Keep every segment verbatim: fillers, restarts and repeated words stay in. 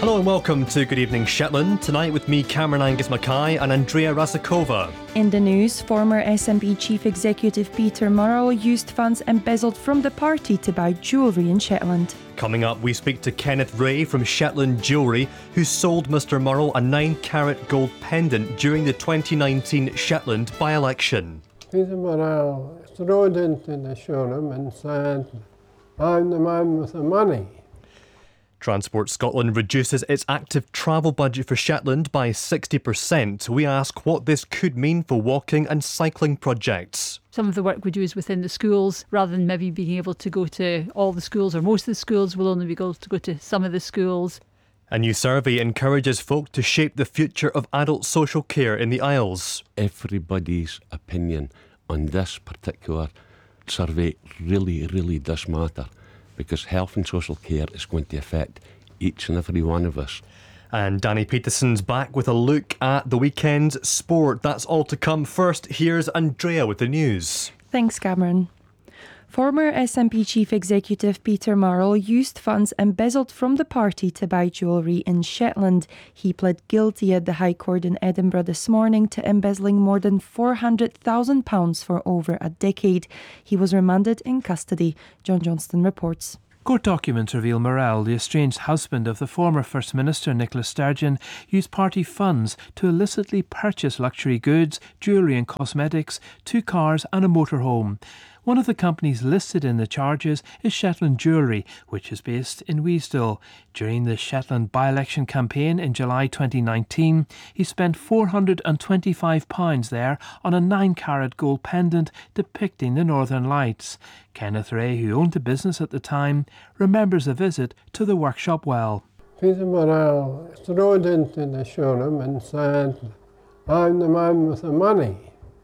Hello and welcome to Good Evening Shetland. Tonight with me, Cameron Angus Mackay and Andrea Razakova. In the news, former S N P Chief Executive Peter Murrell used funds embezzled from the party to buy jewellery in Shetland. Coming up, we speak to Kenneth Ray from Shetland Jewellery, who sold Mr Murrell a nine carat gold pendant during the twenty nineteen Shetland by-election. Peter Murrell strode into the showroom and said, "I'm the man with the money." Transport Scotland reduces its active travel budget for Shetland by sixty percent. We ask what this could mean for walking and cycling projects. Some of the work we do is within the schools, rather than maybe being able to go to all the schools or most of the schools, we'll only be able to go to some of the schools. A new survey encourages folk to shape the future of adult social care in the Isles. Everybody's opinion on this particular survey really, really does matter, because health and social care is going to affect each and every one of us. And Danny Peterson's back with a look at the weekend's sport. That's all to come. First, here's Andrea with the news. Thanks, Cameron. Former S N P Chief Executive Peter Murrell used funds embezzled from the party to buy jewellery in Shetland. He pled guilty at the High Court in Edinburgh this morning to embezzling more than four hundred thousand pounds for over a decade. He was remanded in custody. John Johnston reports. Court documents reveal Murrell, the estranged husband of the former First Minister Nicola Sturgeon, used party funds to illicitly purchase luxury goods, jewellery and cosmetics, two cars and a motorhome. One of the companies listed in the charges is Shetland Jewellery, which is based in Weasdale. During the Shetland by-election campaign in July twenty nineteen, he spent four hundred twenty-five pounds there on a nine carat gold pendant depicting the Northern Lights. Kenneth Ray, who owned the business at the time, remembers the visit to the workshop well. Peter Murrell strode into the showroom and said, "I'm the man with the money,"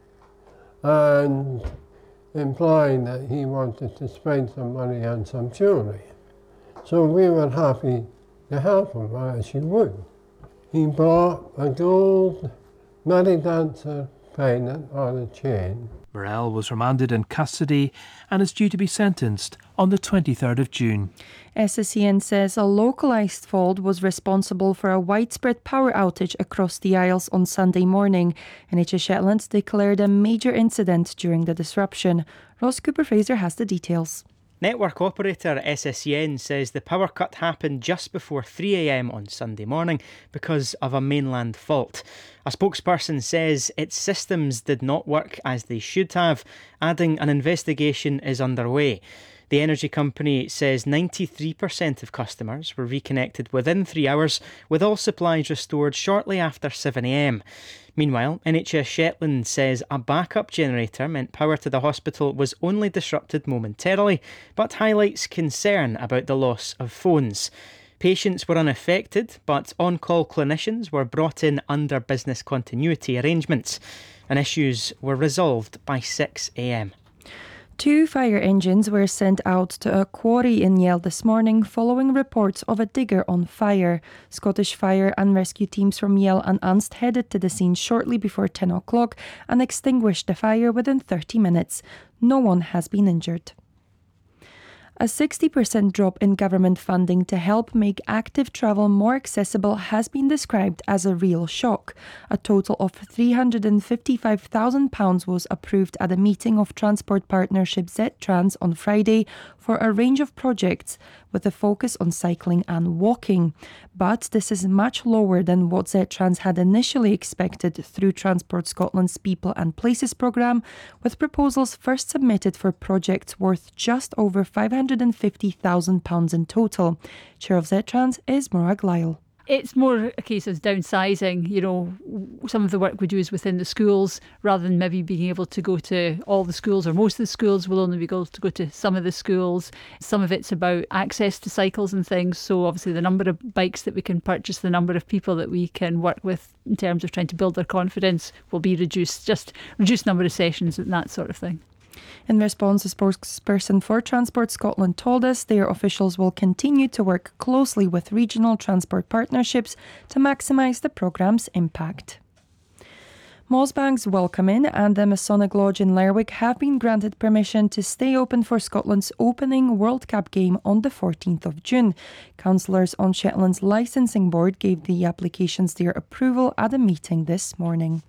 and implying that he wanted to spend some money on some jewellery. So we were happy to help him, as you would. He bought a gold Mary Dancer pendant on a chain. Murrell was remanded in custody and is due to be sentenced on the twenty-third of June. S S E N says a localised fault was responsible for a widespread power outage across the Isles on Sunday morning. N H S Shetland declared a major incident during the disruption. Ross Cooper-Fraser has the details. Network operator S S E N says the power cut happened just before three a m on Sunday morning because of a mainland fault. A spokesperson says its systems did not work as they should have, adding an investigation is underway. The energy company says ninety-three percent of customers were reconnected within three hours, with all supplies restored shortly after seven a m. Meanwhile, N H S Shetland says a backup generator meant power to the hospital was only disrupted momentarily, but highlights concern about the loss of phones. Patients were unaffected, but on-call clinicians were brought in under business continuity arrangements, and issues were resolved by six a m. Two fire engines were sent out to a quarry in Yell this morning following reports of a digger on fire. Scottish fire and rescue teams from Yell and Unst headed to the scene shortly before ten o'clock and extinguished the fire within thirty minutes. No one has been injured. A sixty percent drop in government funding to help make active travel more accessible has been described as a real shock. A total of three hundred fifty-five thousand pounds was approved at a meeting of transport partnership Z Trans on Friday for a range of projects with a focus on cycling and walking. But this is much lower than what Z Trans had initially expected through Transport Scotland's People and Places programme, with proposals first submitted for projects worth just over five hundred fifty thousand pounds in total. Chair of Z Trans is Morag Lyle. It's more a case of downsizing. You know, some of the work we do is within the schools, rather than maybe being able to go to all the schools or most of the schools, we'll only be able to go to some of the schools. Some of it's about access to cycles and things. So obviously the number of bikes that we can purchase, the number of people that we can work with in terms of trying to build their confidence will be reduced. Just reduced number of sessions and that sort of thing. In response, a spokesperson for Transport Scotland told us their officials will continue to work closely with regional transport partnerships to maximise the programme's impact. Mossbank's Welcome Inn and the Masonic Lodge in Lerwick have been granted permission to stay open for Scotland's opening World Cup game on the fourteenth of June. Councillors on Shetland's licensing board gave the applications their approval at a meeting this morning.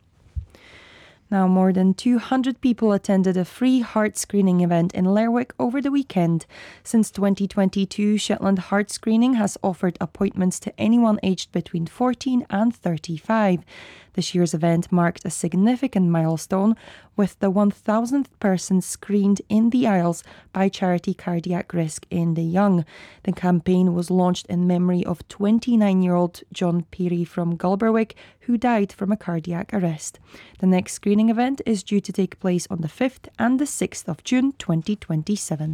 Now, more than two hundred people attended a free heart screening event in Lerwick over the weekend. Since twenty twenty-two, Shetland Heart Screening has offered appointments to anyone aged between fourteen and thirty-five. This year's event marked a significant milestone, with the one thousandth person screened in the Isles by Charity Cardiac Risk in the Young. The campaign was launched in memory of twenty-nine-year-old John Peary from Gulberwick, who died from a cardiac arrest. The next screening event is due to take place on the fifth and the sixth of June twenty twenty-seven.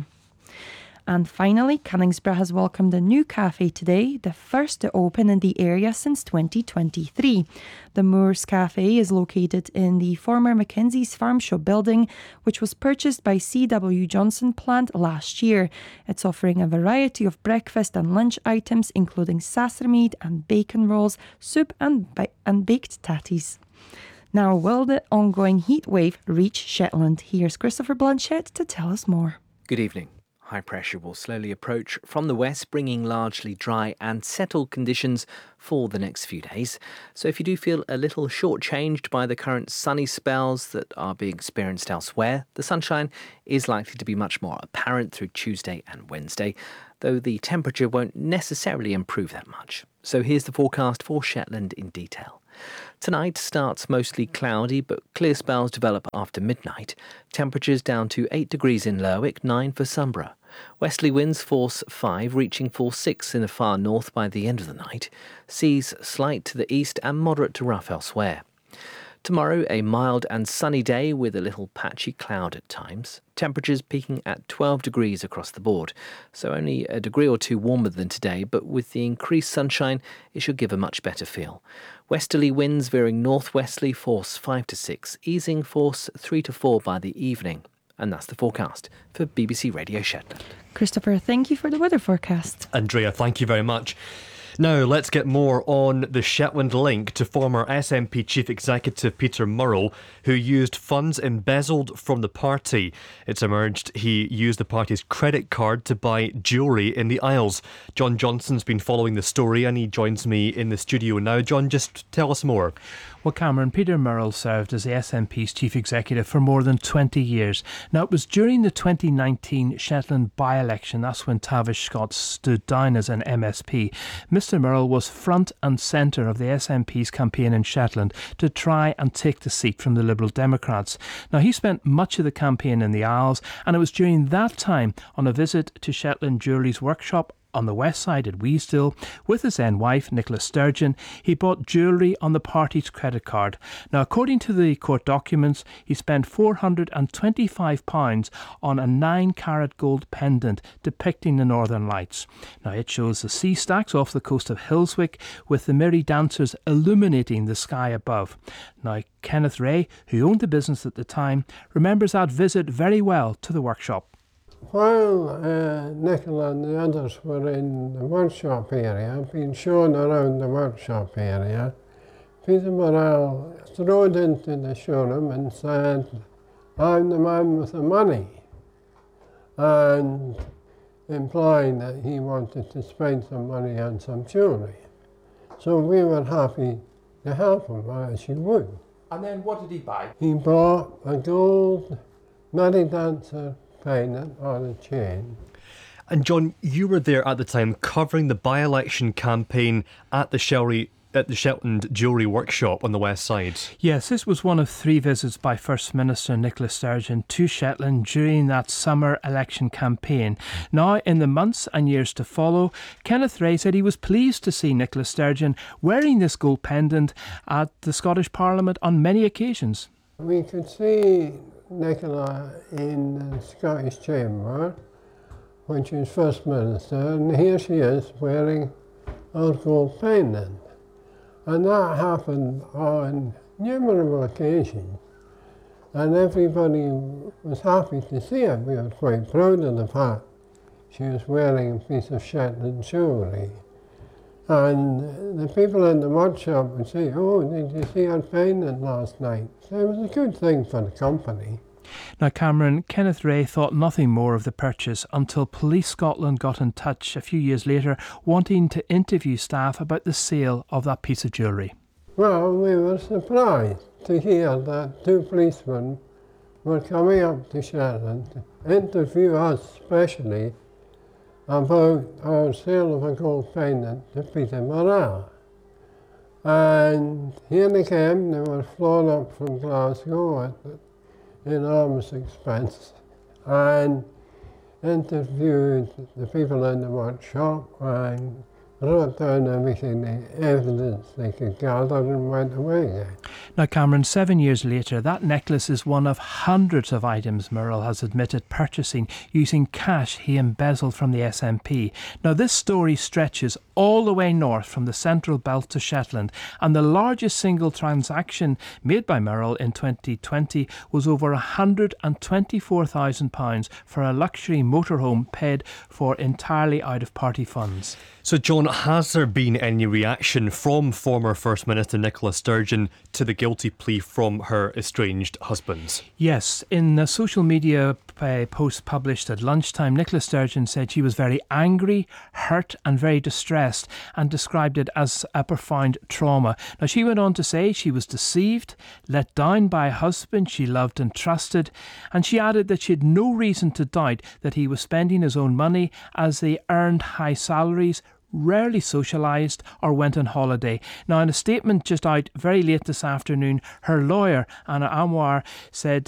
And finally, Canningsborough has welcomed a new cafe today, the first to open in the area since twenty twenty-three. The Moors Cafe is located in the former Mackenzie's Farm Shop building, which was purchased by C W Johnson Plant last year. It's offering a variety of breakfast and lunch items, including sasser-meat and bacon rolls, soup and, ba- and baked tatties. Now, will the ongoing heat wave reach Shetland? Here's Christopher Blanchett to tell us more. Good evening. High pressure will slowly approach from the west, bringing largely dry and settled conditions for the next few days. So if you do feel a little shortchanged by the current sunny spells that are being experienced elsewhere, the sunshine is likely to be much more apparent through Tuesday and Wednesday, though the temperature won't necessarily improve that much. So here's the forecast for Shetland in detail. Tonight starts mostly cloudy, but clear spells develop after midnight. Temperatures down to eight degrees in Lerwick, nine for Sunborough. Westerly winds force five, reaching force six in the far north by the end of the night. Seas slight to the east and moderate to rough elsewhere. Tomorrow, a mild and sunny day with a little patchy cloud at times. Temperatures peaking at twelve degrees across the board, so only a degree or two warmer than today, but with the increased sunshine, it should give a much better feel. Westerly winds veering northwesterly, force five to six, easing force three to four by the evening. And that's the forecast for B B C Radio Shetland. Christopher, thank you for the weather forecast. Andrea, thank you very much. Now, let's get more on the Shetland link to former S N P Chief Executive Peter Murrell, who used funds embezzled from the party. It's emerged he used the party's credit card to buy jewellery in the Isles. John Johnson's been following the story and he joins me in the studio now. John, just tell us more. Well, Cameron, Peter Murrell served as the S N P's chief executive for more than twenty years. Now, it was during the twenty nineteen Shetland by-election, that's when Tavish Scott stood down as an M S P. Mister Murrell was front and centre of the S N P's campaign in Shetland to try and take the seat from the Liberal Democrats. Now, he spent much of the campaign in the Isles, and it was during that time, on a visit to Shetland Jewellery's workshop on the west side at Weasdale, with his then wife, Nicola Sturgeon, he bought jewellery on the party's credit card. Now, according to the court documents, he spent four hundred twenty-five pounds on a nine carat gold pendant depicting the Northern Lights. Now, it shows the sea stacks off the coast of Hillswick, with the merry dancers illuminating the sky above. Now, Kenneth Ray, who owned the business at the time, remembers that visit very well to the workshop. While uh, Nicola and the others were in the workshop area, being shown around the workshop area, Peter Murrell strode into the showroom and said, "I'm the man with the money," and implying that he wanted to spend some money on some jewellery. So we were happy to help him, as you would. And then what did he buy? He bought a gold Merry Dancer pendant on a chain. And John, you were there at the time covering the by-election campaign at the Shelry, at the Shetland Jewellery Workshop on the west side. Yes, this was one of three visits by First Minister Nicola Sturgeon to Shetland during that summer election campaign. Now, in the months and years to follow, Kenneth Ray said he was pleased to see Nicola Sturgeon wearing this gold pendant at the Scottish Parliament on many occasions. We could see Nicola in the Scottish Chamber when she was First Minister, and here she is wearing her gold pendant. And that happened on numerous occasions, and everybody was happy to see it. We were quite proud of the fact she was wearing a piece of Shetland jewellery. And the people in the mud shop would say, oh, did you see her painting last night? So it was a good thing for the company. Now, Cameron, Kenneth Ray thought nothing more of the purchase until Police Scotland got in touch a few years later, wanting to interview staff about the sale of that piece of jewellery. Well, we were surprised to hear that two policemen were coming up to Shetland to interview us specially about our sale of a gold pendant to Peter Morrell. And here they came, they were flown up from Glasgow at enormous expense and interviewed the people in the workshop and wrote down everything, the evidence they could gather, and went away again. Now, Cameron, seven years later, that necklace is one of hundreds of items Murrell has admitted purchasing using cash he embezzled from the S N P. Now, this story stretches all the way north from the Central Belt to Shetland, and the largest single transaction made by Murrell in twenty twenty was over one hundred twenty-four thousand pounds for a luxury motorhome paid for entirely out of party funds. So, John, has there been any reaction from former First Minister Nicola Sturgeon to the guilty plea from her estranged husband? Yes, in a social media uh, post published at lunchtime, Nicola Sturgeon said she was very angry, hurt and very distressed, and described it as a profound trauma. Now, she went on to say she was deceived, let down by a husband she loved and trusted, and she added that she had no reason to doubt that he was spending his own money, as they earned high salaries, rarely socialised or went on holiday. Now, in a statement just out very late this afternoon, her lawyer, Anna Amwar, said